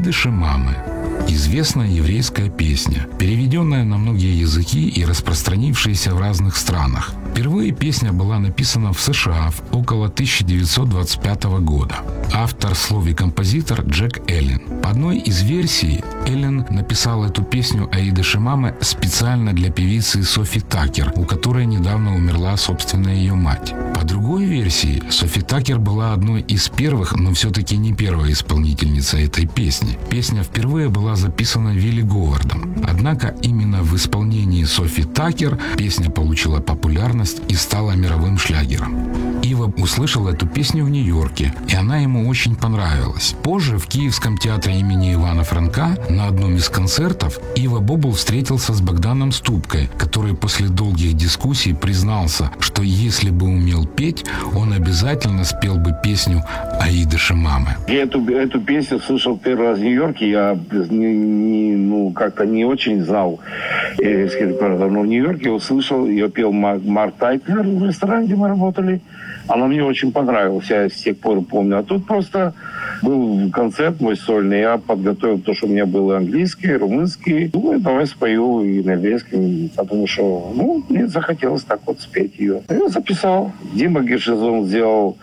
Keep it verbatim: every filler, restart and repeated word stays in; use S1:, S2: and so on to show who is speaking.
S1: Аиды Шимамы. Известная еврейская песня, переведенная на многие языки и распространившаяся в разных странах. Впервые песня была написана в США около тысяча девятьсот двадцать пятого года. Автор слов и композитор Джек Эллен. По одной из версий, Эллен написал эту песню Аиды Шимамы специально для певицы Софи Такер, у которой недавно умерла собственная ее мать. По другой версии, Софи Такер была одной из первых, но все-таки не первой исполнительницей этой песни. Песня впервые была записана Вилли Говардом. Однако именно в исполнении Софи Такер песня получила популярность и стала мировым шлягером. Ива услышал эту песню в Нью-Йорке, и она ему очень понравилась. Позже в Киевском театре имени Ивана Франка на одном из концертов Ива Бобул встретился с Богданом Ступкой, который после долгих дискуссий признался, что если бы умел петь, он обязательно спел бы песню Аиды Шимамы.
S2: Я эту, эту песню слышал первый раз в Нью-Йорке. Я не, не, ну, как-то не очень знал еврейский репертуар, но в Нью-Йорке услышал, ее пел Марк, Марк Тайтлер в ресторане, где мы работали. Она мне очень понравилась, я с тех пор помню. А тут просто был концерт мой сольный, я подготовил то, что у меня было английский, румынский. Думаю, давай спою и на еврейском, потому что, ну, мне захотелось так вот спеть ее. Я записал. Дима Гершизон сделал